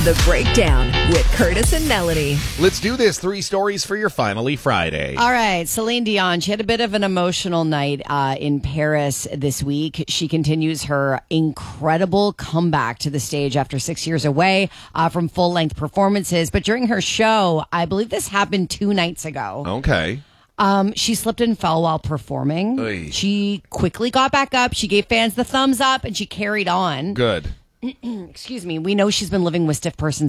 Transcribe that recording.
The Breakdown with Curtis and Melanie. Let's do this. 3 stories for your Finally Friday. All right. Celine Dion, she had a bit of an emotional night in Paris this week. She continues her incredible comeback to the stage after 6 years away from full-length performances. But during her show, I believe this happened 2 nights ago. Okay. She slipped and fell while performing. Oy. She quickly got back up. She gave fans the thumbs up and she carried on. Good. Excuse me. We know she's been living with stiff person